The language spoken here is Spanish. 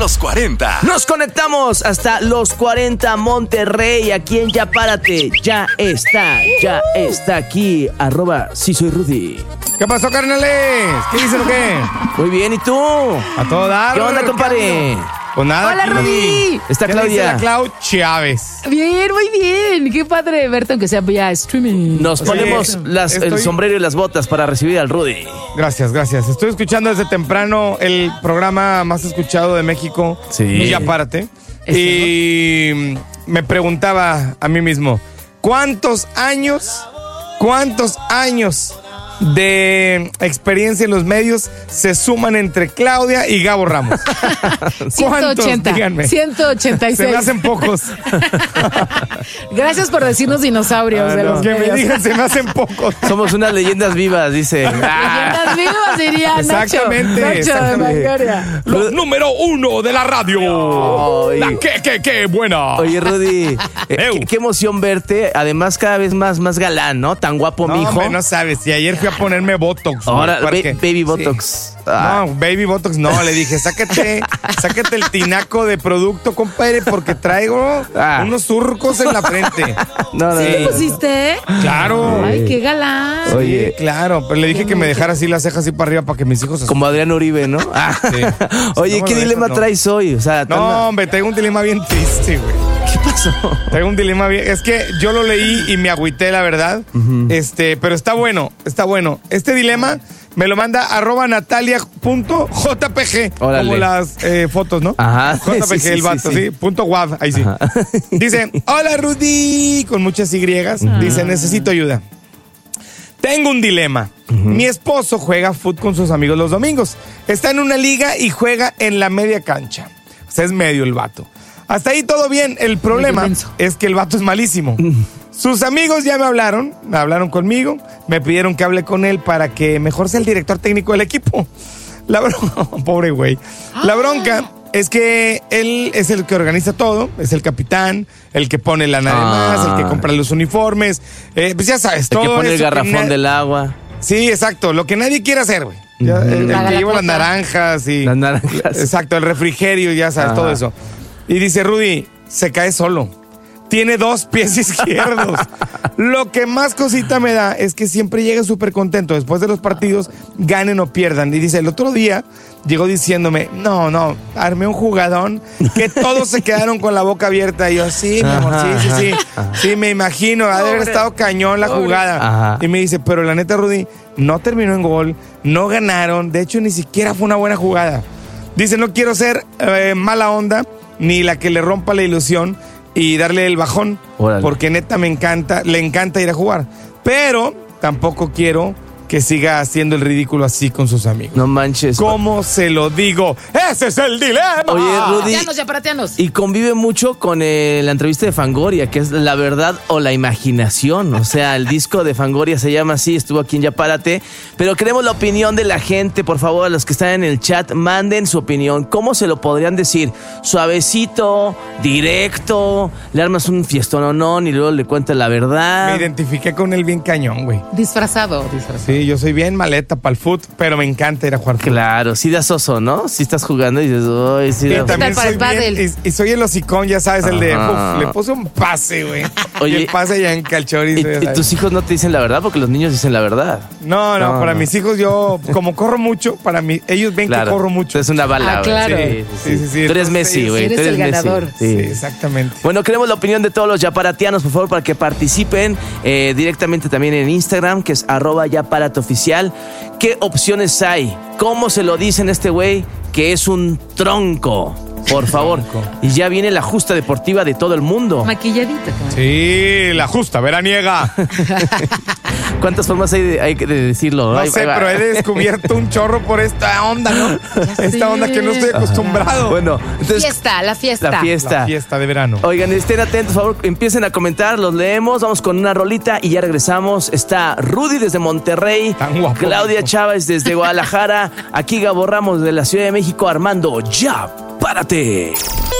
los 40. Nos conectamos hasta los 40 Monterrey, aquí en Ya Párate. Ya está aquí, @sí soy Rudy. ¿Qué pasó, carnales? ¿Qué dicen o qué? Muy bien, ¿y tú? A todo dar. ¿Qué onda, compadre? Pues nada. Hola, aquí. Rudy. Está ¿Qué le dice Claudia. la Clau Chávez? Bien, muy bien. Qué padre verte, aunque sea vía streaming. Nos ponemos el sombrero y las botas para recibir al Rudy. Gracias. Estoy escuchando desde temprano el programa más escuchado de México. Sí. Ya Párate. Y me preguntaba a mí mismo, ¿cuántos años de experiencia en los medios se suman entre Claudia y Gabo Ramos? 180. Díganme. 186. Se me hacen pocos. Gracias por decirnos dinosaurios de los Que me medios. digan, se me hacen pocos. Somos unas leyendas vivas, dice. Leyendas vivas, diría Exactamente, Nacho de exactamente. Fangoria. Los número 1 de la radio. Ay. ¡Qué buena! Oye, Rudy, qué emoción verte. Además, cada vez más galán, ¿no? Tan guapo, No, mijo. hombre, no sabes. Y ayer fui a ponerme Botox. Ahora, porque- baby Botox. Sí. No, baby Botox no. Le dije, sácate el tinaco de producto, compadre, porque traigo unos surcos en la frente. No, Sí. ¿Te pusiste? Claro. Ay, qué galán. Sí, Oye. claro. Pero le dije que me dejara así las cejas así para arriba para que mis hijos... Como Adrián Uribe, ¿no? Sí. Oye, No, ¿qué no, dilema no. traes hoy? O sea, No, hombre, tengo un dilema bien triste, güey. ¿qué pasó? Traigo un dilema bien. Es que yo lo leí y me agüité, la verdad. Pero está bueno. Este dilema me lo manda @natalia.jpg. Órale. Como las fotos, ¿no? Ajá. JPG, Sí, el sí, vato, sí. sí. Punto .wav, ahí sí. Dice, hola Rudy, con muchas Y. Dice, necesito ayuda. Tengo un dilema. Mi esposo juega fútbol con sus amigos los domingos. Está en una liga y juega en la media cancha. O sea, es medio el vato. Hasta ahí todo bien. El problema menso. es que el vato es malísimo. Sus amigos ya me hablaron conmigo, me pidieron que hable con él para que mejor sea el director técnico del equipo. La bronca, pobre güey. La bronca es que él es el que organiza todo, es el capitán, el que pone lana de más, el que compra los uniformes, pues ya sabes, El todo que pone el eso garrafón del agua. Sí, exacto, lo que nadie quiere hacer, güey. Ya, el Paga que la lleva las cuota. naranjas y... Las naranjas. Exacto, el refrigerio, ya sabes, Ajá. todo eso. Y dice, Rudy, se cae solo. Tiene 2 pies izquierdos. Lo que más cosita me da es que siempre llega súper contento después de los partidos, ganen o pierdan. Y dice, el otro día llegó diciéndome, no, armé un jugadón que todos se quedaron con la boca abierta. Y yo, sí, mi amor, sí. Sí, me imagino, ha de haber estado cañón la jugada. Ajá. Y me dice, pero la neta, Rudy, no terminó en gol, no ganaron, de hecho ni siquiera fue una buena jugada. Dice, no quiero ser mala onda, ni la que le rompa la ilusión y darle el bajón, Órale. porque neta le encanta ir a jugar, pero tampoco quiero que siga haciendo el ridículo así con sus amigos. No manches. ¿Cómo se lo digo? ¡Ese es el dilema! Oye, Rudy, Ya parateanos. y convive mucho con la entrevista de Fangoria, que es La Verdad o la Imaginación. O sea, el disco de Fangoria se llama así, estuvo aquí en Ya Párate. Pero queremos la opinión de la gente. Por favor, a los que están en el chat, manden su opinión. ¿Cómo se lo podrían decir? Suavecito, directo, le armas un fiestononón y luego le cuentas la verdad. Me identifiqué con él bien cañón, güey. Disfrazado. Sí, yo soy bien maleta para el fut, pero me encanta ir a jugar fut. Claro, sí das oso, ¿no? Si estás jugando y dices, ¡ay, sí Y da-". también para el soy pádel? bien, y soy el hocicón, ya sabes, el de, Ajá. le puse un pase, güey. Oye, Y el pase ya en calchorizo, ya ¿Y sabes. tus hijos no te dicen la verdad? Porque los niños dicen la verdad. No, No, para no. mis hijos yo, como corro mucho, para mí, ellos ven que corro mucho. Es una bala, Ah, güey. claro. Sí. Tú eres Entonces, Messi, güey. eres Tú el Messi. ganador. Sí, Sí. exactamente. Bueno, queremos la opinión de todos los yaparatianos, por favor, para que participen directamente también en Instagram, que es @yaparatoficial. ¿Qué opciones hay? ¿Cómo se lo dicen a este güey que es un tronco? Por favor. Y ya viene la justa deportiva de todo el mundo. Maquilladita. cabrón. Sí, la justa veraniega. ¿Cuántas formas hay de decirlo? No Ahí sé, va. pero he descubierto un chorro por esta onda, ¿no? Esta onda que no estoy acostumbrado. Bueno, entonces... La fiesta. La fiesta. La fiesta de verano. Oigan, estén atentos, por favor, empiecen a comentar, los leemos, vamos con una rolita y ya regresamos. Está Rudy desde Monterrey, Tan guapo. Claudia Chávez desde Guadalajara, aquí Gabo Ramos de la Ciudad de México, Armando, ya, párate.